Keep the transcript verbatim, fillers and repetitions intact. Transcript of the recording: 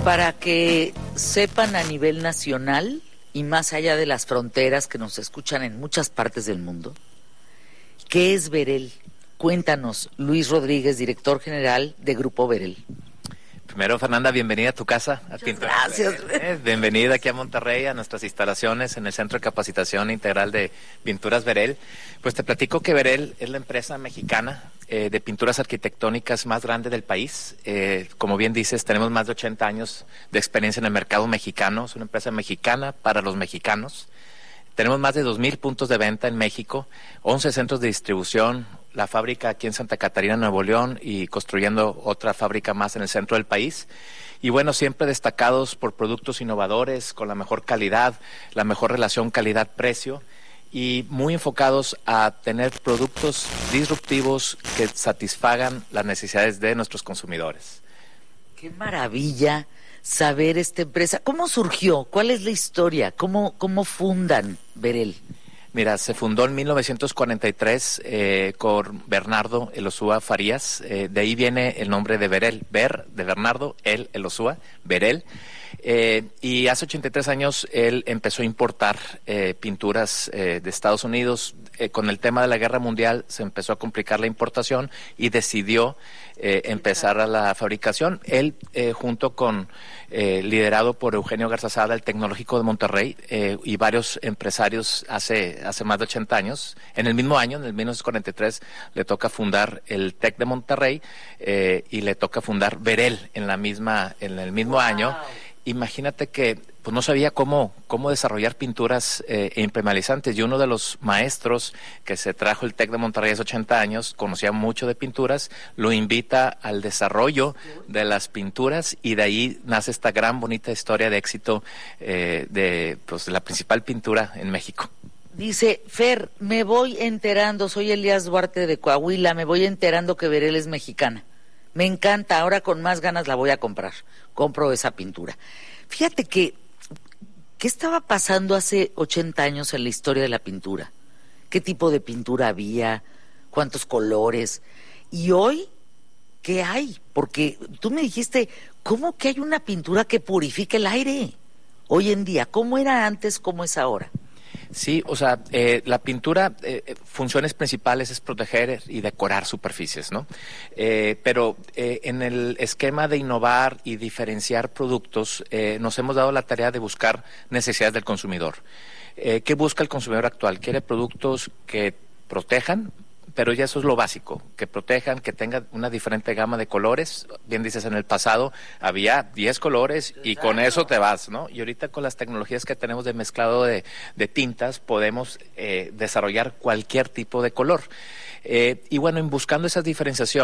para que sepan a nivel nacional y más allá de las fronteras que nos escuchan en muchas partes del mundo, ¿qué es Verel? Cuéntanos, Luis Rodríguez, director general de Grupo Verel. Primero, Fernanda, bienvenida a tu casa. A Gracias. Eh, bienvenida aquí a Monterrey, a nuestras instalaciones en el Centro de Capacitación Integral de Pinturas Verel. Pues te platico que Verel es la empresa mexicana eh, de pinturas arquitectónicas más grande del país. Eh, como bien dices, tenemos más de ochenta años de experiencia en el mercado mexicano. Es una empresa mexicana para los mexicanos. Tenemos más de dos mil puntos de venta en México, once centros de distribución, la fábrica aquí en Santa Catarina, Nuevo León, y construyendo otra fábrica más en el centro del país. Y bueno, siempre destacados por productos innovadores, con la mejor calidad, la mejor relación calidad-precio, y muy enfocados a tener productos disruptivos que satisfagan las necesidades de nuestros consumidores. ¡Qué maravilla saber esta empresa! ¿Cómo surgió? ¿Cuál es la historia? ¿Cómo, cómo fundan Verel? Mira, se fundó en mil novecientos cuarenta y tres eh, con Bernardo Elosúa Farías. Eh, de ahí viene el nombre de Verel. Ver, de Bernardo, él, Elosúa, Verel. Eh, y hace ochenta y tres años él empezó a importar eh, pinturas eh, de Estados Unidos. Eh, con el tema de la guerra mundial se empezó a complicar la importación y decidió eh, empezar a la fabricación. Él, eh, junto con, eh, liderado por Eugenio Garzazada, el Tecnológico de Monterrey, eh, y varios empresarios hace, hace más de ochenta años. En el mismo año, en el mil novecientos cuarenta y tres, le toca fundar el TEC de Monterrey eh, y le toca fundar Verel en, la misma, en el mismo wow. año. Imagínate que pues no sabía cómo, cómo desarrollar pinturas eh, impermeabilizantes, y uno de los maestros que se trajo el TEC de Monterrey hace ochenta años, conocía mucho de pinturas, lo invita al desarrollo de las pinturas, y de ahí nace esta gran bonita historia de éxito eh, de pues, la principal pintura en México. Dice, Fer, me voy enterando, soy Elías Duarte de Coahuila, me voy enterando que Verel es mexicana. Me encanta, ahora con más ganas la voy a comprar. Compro esa pintura. Fíjate que, ¿qué estaba pasando hace ochenta años en la historia de la pintura? ¿Qué tipo de pintura había? ¿Cuántos colores? Y hoy, ¿qué hay? Porque tú me dijiste, ¿cómo que hay una pintura que purifica el aire? Hoy en día, ¿cómo era antes, cómo es ahora? Sí, o sea, eh, la pintura, eh, funciones principales es proteger y decorar superficies, ¿no? Eh, pero eh, en el esquema de innovar y diferenciar productos, eh, nos hemos dado la tarea de buscar necesidades del consumidor. Eh, ¿Qué busca el consumidor actual? Quiere productos que protejan, pero ya eso es lo básico, que protejan, que tengan una diferente gama de colores. Bien dices, en el pasado había diez colores y Exacto. con eso te vas, ¿no? Y ahorita con las tecnologías que tenemos de mezclado de, de tintas, podemos eh, desarrollar cualquier tipo de color. Eh, y bueno, en buscando esa diferenciación,